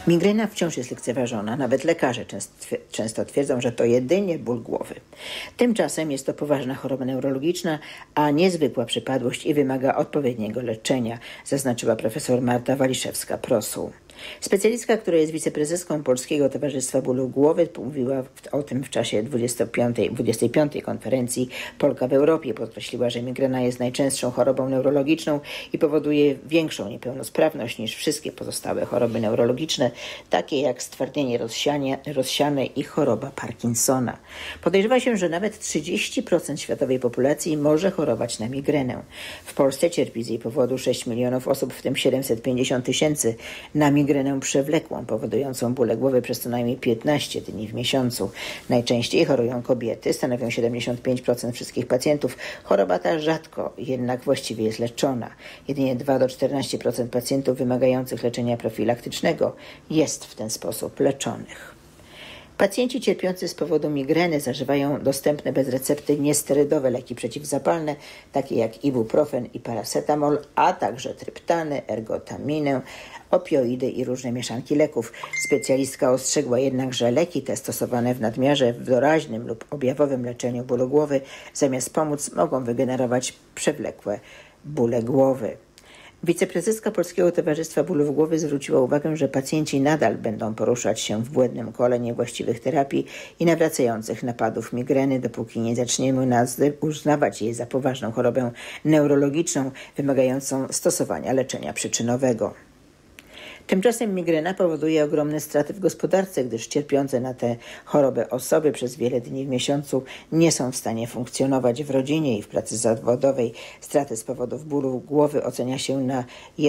Migrena wciąż jest lekceważona. Nawet lekarze często twierdzą, że to jedynie ból głowy. Tymczasem jest to poważna choroba neurologiczna, a niezwykła przypadłość i wymaga odpowiedniego leczenia, zaznaczyła profesor Marta Waliszewska-Prosuł. Specjalistka, która jest wiceprezeską Polskiego Towarzystwa Bólu Głowy, mówiła o tym w czasie 25. konferencji Polka w Europie. Podkreśliła, że migrena jest najczęstszą chorobą neurologiczną i powoduje większą niepełnosprawność niż wszystkie pozostałe choroby neurologiczne, takie jak stwardnienie rozsiane i choroba Parkinsona. Podejrzewa się, że nawet 30% światowej populacji może chorować na migrenę. W Polsce cierpi z jej powodu 6 milionów osób, w tym 750 tysięcy na migrenę przewlekłą, powodującą bóle głowy przez co najmniej 15 dni w miesiącu. Najczęściej chorują kobiety, stanowią 75% wszystkich pacjentów. Choroba ta rzadko jednak właściwie jest leczona. Jedynie 2-14% pacjentów wymagających leczenia profilaktycznego jest w ten sposób leczonych. Pacjenci cierpiący z powodu migreny zażywają dostępne bez recepty niesterydowe leki przeciwzapalne, takie jak ibuprofen i paracetamol, a także tryptany, ergotaminę, opioidy i różne mieszanki leków. Specjalistka ostrzegła jednak, że leki te stosowane w nadmiarze w doraźnym lub objawowym leczeniu bólu głowy zamiast pomóc mogą wygenerować przewlekłe bóle głowy. Wiceprezeska Polskiego Towarzystwa Bólów Głowy zwróciła uwagę, że pacjenci nadal będą poruszać się w błędnym kole niewłaściwych terapii i nawracających napadów migreny, dopóki nie zaczniemy uznawać jej za poważną chorobę neurologiczną wymagającą stosowania leczenia przyczynowego. Tymczasem migrena powoduje ogromne straty w gospodarce, gdyż cierpiące na tę chorobę osoby przez wiele dni w miesiącu nie są w stanie funkcjonować w rodzinie i w pracy zawodowej. Straty z powodów bólu głowy ocenia się na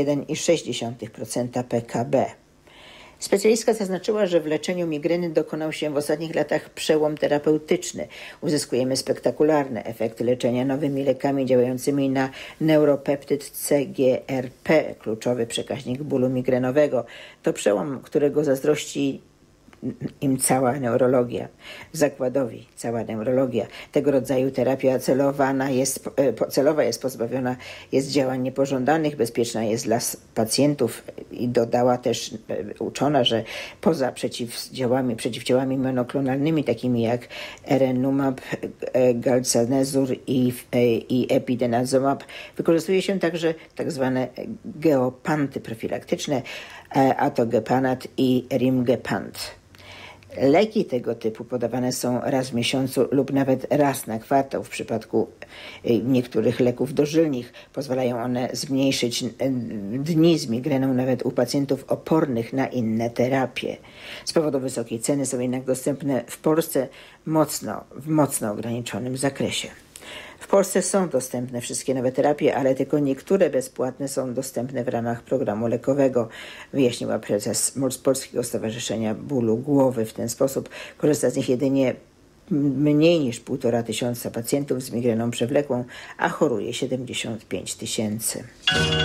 1,6% PKB. Specjalistka zaznaczyła, że w leczeniu migreny dokonał się w ostatnich latach przełom terapeutyczny. Uzyskujemy spektakularne efekty leczenia nowymi lekami działającymi na neuropeptyd CGRP, kluczowy przekaźnik bólu migrenowego. To przełom, którego zazdrości im cała neurologia, zakładowi cała neurologia. Tego rodzaju terapia celowa jest pozbawiona jest działań niepożądanych, bezpieczna jest dla pacjentów i dodała też uczona, że poza przeciwciałami monoklonalnymi, takimi jak erenumab, galcanezur i epidenazumab, wykorzystuje się także tak zwane geopanty profilaktyczne, atogepanat i rimgepant. Leki tego typu podawane są raz w miesiącu lub nawet raz na kwartał. W przypadku niektórych leków dożylnych pozwalają one zmniejszyć dni z migreną nawet u pacjentów opornych na inne terapie. Z powodu wysokiej ceny są jednak dostępne w Polsce w mocno ograniczonym zakresie. W Polsce są dostępne wszystkie nowe terapie, ale tylko niektóre bezpłatne są dostępne w ramach programu lekowego, wyjaśniła prezes Polskiego Stowarzyszenia Bólu Głowy. W ten sposób korzysta z nich jedynie mniej niż 1,5 tysiąca pacjentów z migreną przewlekłą, a choruje 75 tysięcy.